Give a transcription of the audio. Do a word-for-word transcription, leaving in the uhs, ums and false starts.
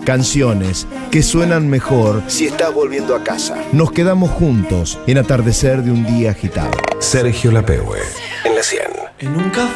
Canciones que suenan mejor si estás volviendo a casa. Nos quedamos juntos en Atardecer de un día agitado. Sergio Lapegue, en la cien. En un café